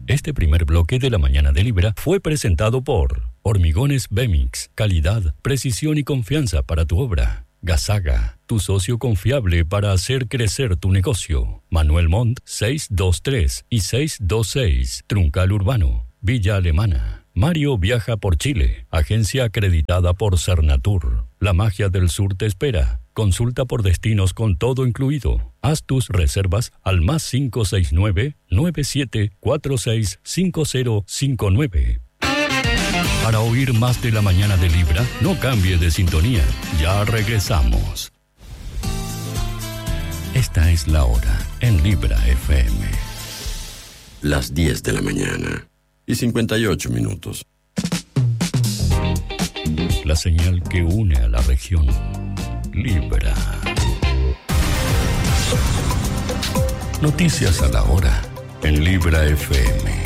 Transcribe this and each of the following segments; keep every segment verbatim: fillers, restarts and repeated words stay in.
Este primer bloque de la mañana de Libra fue presentado por Hormigones Bemix, calidad, precisión y confianza para tu obra. Gasaga, tu socio confiable para hacer crecer tu negocio. Manuel Montt seiscientos veintitrés y seiscientos veintiséis, Truncal Urbano, Villa Alemana. Mario viaja por Chile, agencia acreditada por Cernatur. La magia del sur te espera. Consulta por destinos con todo incluido. Haz tus reservas al más cinco seis nueve, nueve siete cuatro seis cinco cero cinco nueve. Para oír más de la mañana de Libra, no cambie de sintonía. Ya regresamos. Esta es la hora en Libra F M. Las diez de la mañana y cincuenta y ocho minutos. La señal que une a la región. Libra. Noticias a la hora en Libra F M.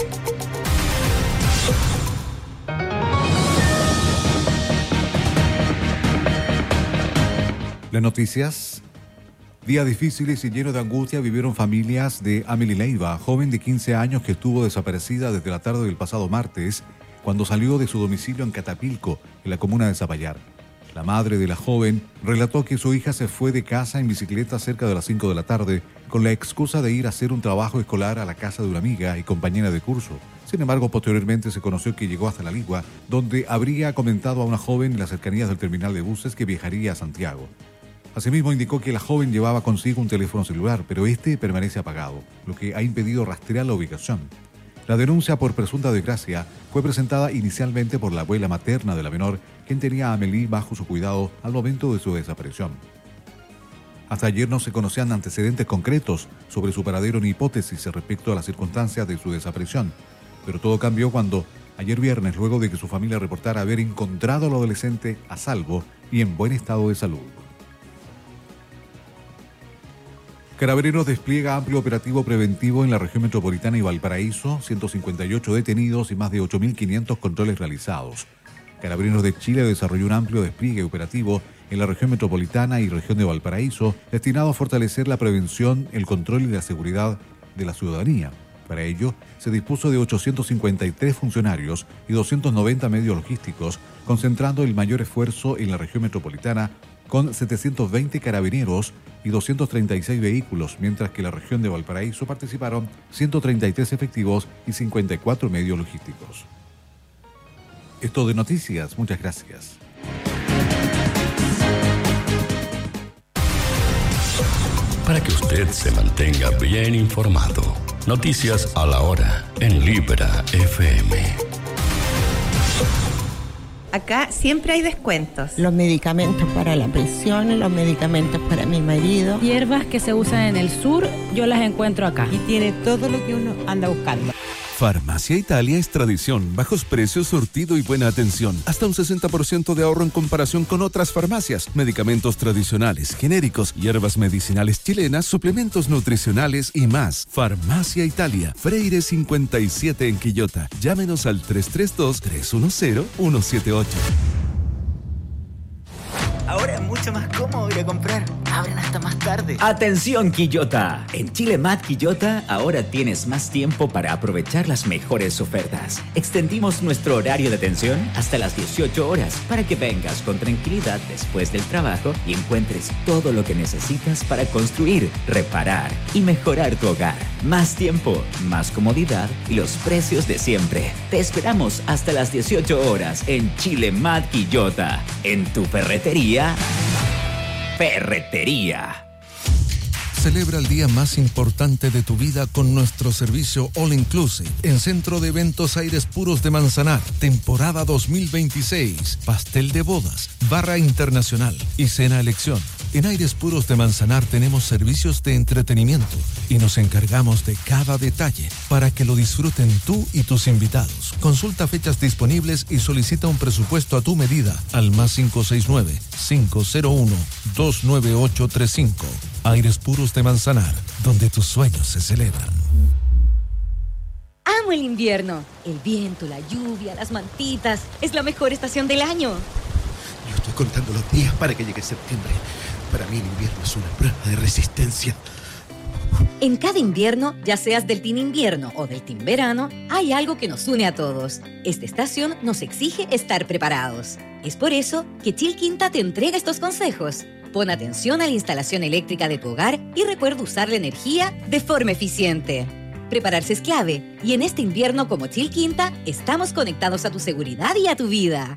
Las noticias. Días difíciles y llenos de angustia vivieron familias de Amelie Leiva, joven de quince años que estuvo desaparecida desde la tarde del pasado martes, cuando salió de su domicilio en Catapilco, en la comuna de Zapallar. La madre de la joven relató que su hija se fue de casa en bicicleta cerca de las cinco de la tarde, con la excusa de ir a hacer un trabajo escolar a la casa de una amiga y compañera de curso. Sin embargo, posteriormente se conoció que llegó hasta La Ligua, donde habría comentado a una joven en las cercanías del terminal de buses que viajaría a Santiago. Asimismo, indicó que la joven llevaba consigo un teléfono celular, pero este permanece apagado, lo que ha impedido rastrear la ubicación. La denuncia por presunta desgracia fue presentada inicialmente por la abuela materna de la menor, quien tenía a Amelie bajo su cuidado al momento de su desaparición. Hasta ayer no se conocían antecedentes concretos sobre su paradero ni hipótesis respecto a las circunstancias de su desaparición, pero todo cambió cuando, ayer viernes, luego de que su familia reportara haber encontrado al adolescente a salvo y en buen estado de salud. Carabineros despliega amplio operativo preventivo en la región metropolitana y Valparaíso, ciento cincuenta y ocho detenidos y más de ocho mil quinientos controles realizados. Carabineros de Chile desarrolló un amplio despliegue operativo en la región metropolitana y región de Valparaíso, destinado a fortalecer la prevención, el control y la seguridad de la ciudadanía. Para ello, se dispuso de ochocientos cincuenta y tres funcionarios y doscientos noventa medios logísticos, concentrando el mayor esfuerzo en la región metropolitana, con setecientos veinte carabineros y doscientos treinta y seis vehículos, mientras que en la región de Valparaíso participaron ciento treinta y tres efectivos y cincuenta y cuatro medios logísticos. Esto de noticias, muchas gracias. Para que usted se mantenga bien informado, noticias a la hora en Libra F M. Acá siempre hay descuentos. Los medicamentos para la presión, los medicamentos para mi marido. Hierbas que se usan en el sur, yo las encuentro acá. Y tiene todo lo que uno anda buscando. Farmacia Italia es tradición, bajos precios, surtido y buena atención. Hasta un sesenta por ciento de ahorro en comparación con otras farmacias. Medicamentos tradicionales, genéricos, hierbas medicinales chilenas, suplementos nutricionales y más. Farmacia Italia, Freire cincuenta y siete en Quillota. Llámenos al tres tres dos, tres uno cero, uno siete ocho. Ahora es mucho más cómodo ir a comprar. Abren hasta más tarde. ¡Atención, Quillota! En Chile Mat Quillota ahora tienes más tiempo para aprovechar las mejores ofertas. Extendimos nuestro horario de atención hasta las dieciocho horas para que vengas con tranquilidad después del trabajo y encuentres todo lo que necesitas para construir, reparar y mejorar tu hogar. Más tiempo, más comodidad y los precios de siempre. Te esperamos hasta las dieciocho horas en Chile Mat Quillota. En tu ferretería. Ferretería. Celebra el día más importante de tu vida con nuestro servicio All Inclusive en Centro de Eventos Aires Puros de Manzanar, temporada dos mil veintiséis, pastel de bodas, barra internacional y cena elección. En Aires Puros de Manzanar tenemos servicios de entretenimiento y nos encargamos de cada detalle para que lo disfruten tú y tus invitados. Consulta fechas disponibles y solicita un presupuesto a tu medida al más cinco seis nueve, cinco cero uno, dos nueve ocho tres cinco. Aires Puros de Manzanar, donde tus sueños se celebran. Amo el invierno. El viento, la lluvia, las mantitas. Es la mejor estación del año. Yo estoy contando los días para que llegue septiembre. Para mí el invierno es una prueba de resistencia. En cada invierno, ya seas del Team Invierno o del Team Verano, hay algo que nos une a todos. Esta estación nos exige estar preparados. Es por eso que Chilquinta te entrega estos consejos. Pon atención a la instalación eléctrica de tu hogar y recuerda usar la energía de forma eficiente. Prepararse es clave y en este invierno como Chilquinta estamos conectados a tu seguridad y a tu vida.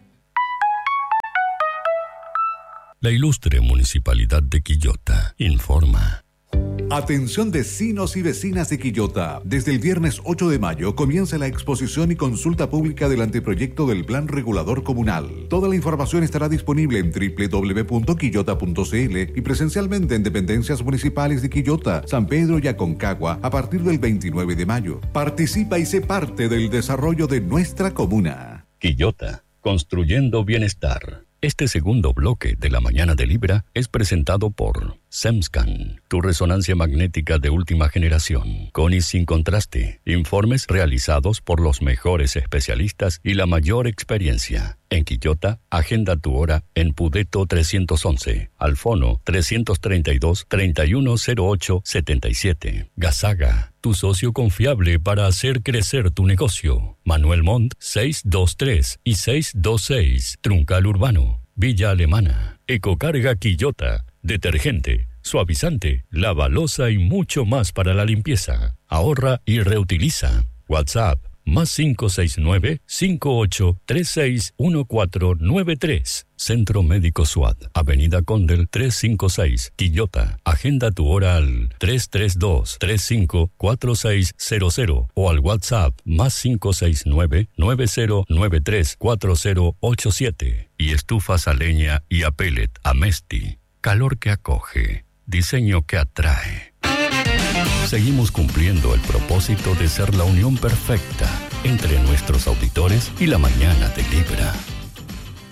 La ilustre Municipalidad de Quillota informa. Atención vecinos y vecinas de Quillota. Desde el viernes ocho de mayo comienza la exposición y consulta pública del anteproyecto del Plan Regulador Comunal. Toda la información estará disponible en doble u doble u doble u punto quillota punto c l y presencialmente en dependencias municipales de Quillota, San Pedro y Aconcagua a partir del veintinueve de mayo. Participa y sé parte del desarrollo de nuestra comuna. Quillota, construyendo bienestar. Este segundo bloque de la Mañana de Libra es presentado por SEMSCAN, tu resonancia magnética de última generación, con y sin contraste, informes realizados por los mejores especialistas y la mayor experiencia. En Quillota, agenda tu hora en Pudeto trescientos once, al fono trescientos treinta y dos, treinta y uno cero ocho, setenta y siete. Gasaga, tu socio confiable para hacer crecer tu negocio. Manuel Montt, seiscientos veintitrés y seiscientos veintiséis, Truncal Urbano, Villa Alemana. Ecocarga Quillota, detergente, suavizante, lavalosa y mucho más para la limpieza. Ahorra y reutiliza. WhatsApp más cinco seis nueve, cinco ocho tres seis, uno cuatro nueve tres. Centro Médico SWAT, Avenida Condel trescientos cincuenta y seis, Quillota. Agenda tu hora al tres tres dos, tres cinco cuatro seis cero cero o al WhatsApp más cinco seis nueve, nueve cero nueve tres, cuatro cero ocho siete. Y estufas a leña y a pellet Amesti. Calor que acoge, diseño que atrae. Seguimos cumpliendo el propósito de ser la unión perfecta entre nuestros auditores y la Mañana de Libra.